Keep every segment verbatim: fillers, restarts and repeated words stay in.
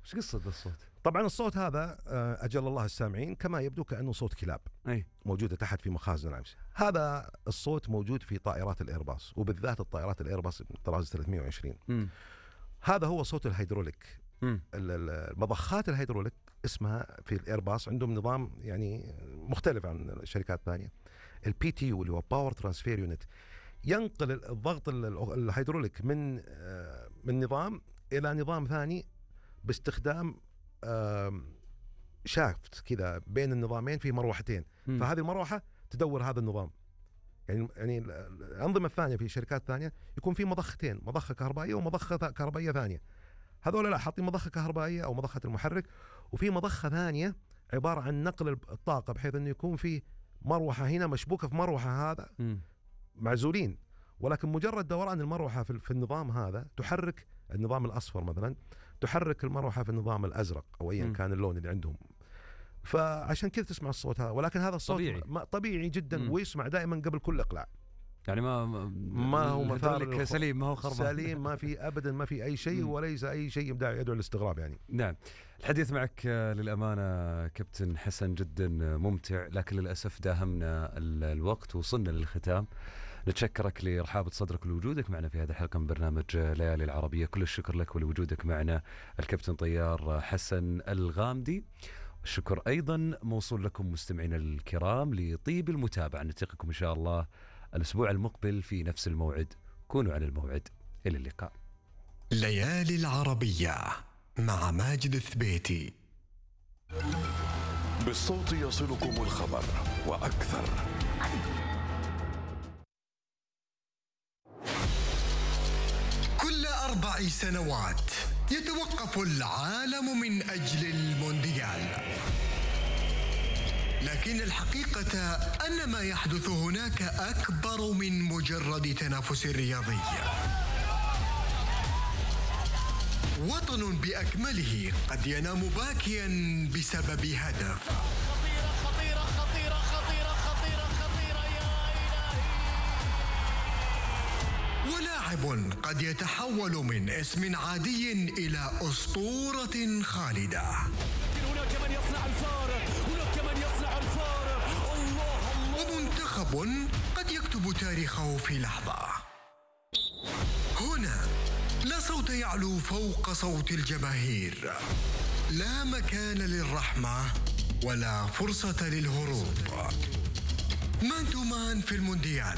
ايش قصة الصوت؟ طبعا الصوت هذا أجل الله السامعين كما يبدو كأنه صوت كلاب أي. موجودة تحت في مخازن الأمس. هذا الصوت موجود في طائرات الإيرباص، وبالذات الطائرات الإيرباص طراز ثلاثمئة وعشرين. م. هذا هو صوت الهيدروليك. م. المضخات الهيدروليك اسمها في الإيرباص عندهم نظام يعني مختلف عن الشركات الثانية، البي تي يو اللي هو باور ترانسفير يونت، ينقل الضغط الهيدروليك من من نظام إلى نظام ثاني باستخدام شافت كذا بين النظامين في مروحتين. م. فهذه المروحة تدور هذا النظام. يعني يعني الأنظمة الثانية في شركات ثانية يكون في مضختين، مضخة كهربائية ومضخة كهربائية ثانية. هذول لا، حاطين مضخة كهربائية أو مضخة المحرك، وفي مضخة ثانية عبارة عن نقل الطاقة بحيث أنه يكون في مروحة هنا مشبوكة في مروحة هذا م. معزولين، ولكن مجرد دوران المروحة في, في النظام هذا تحرك النظام الأصفر مثلا، تحرك المروحة في النظام الأزرق أو أيا كان اللون اللي عندهم. فعشان كذا تسمع الصوت هذا، ولكن هذا الصوت طبيعي, طبيعي جدا. م. ويسمع دائما قبل كل إقلاع. يعني ما ما هو مثار سليم، ما هو خربان سليم، ما في أبدا ما في أي شيء، وليس أي شيء يدعو للاستغراب يعني. نعم. الحديث معك للأمانة كابتن حسن جدا ممتع، لكن للأسف داهمنا الوقت، وصلنا للختام. نتشكرك لرحابة صدرك ولوجودك معنا في هذه الحلقة من برنامج ليالي العربية. كل الشكر لك ولوجودك معنا الكابتن طيار حسن الغامدي. الشكر أيضا موصول لكم مستمعينا الكرام لطيب المتابعة. نلتقيكم إن شاء الله الأسبوع المقبل في نفس الموعد. كونوا على الموعد. إلى اللقاء. ليالي العربية مع ماجد الثبيتي. بالصوت يصلكم الخبر وأكثر. كل أربع سنوات يتوقف العالم من أجل المونديال، لكن الحقيقة أن ما يحدث هناك أكبر من مجرد تنافس رياضي. وطن بأكمله قد ينام باكيا بسبب هدف. خطيرة خطيرة خطيرة خطيرة خطيرة خطيرة يا إلهي. ولاعب قد يتحول من اسم عادي إلى أسطورة خالدة. هناك من يصنع الفارق، هناك من يصنع الفارق. الله الله. ومنتخب قد يكتب تاريخه في لحظة. هنا لا صوت يعلو فوق صوت الجماهير، لا مكان للرحمة ولا فرصة للهروب. مان تو مان في المونديال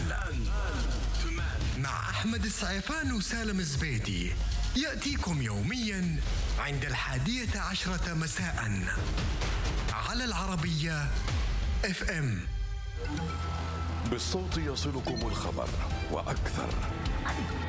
مع أحمد السعيفان وسالم الزبيدي، يأتيكم يوميا عند الحادية عشرة مساء على العربية اف ام. بالصوت يصلكم الخبر وأكثر.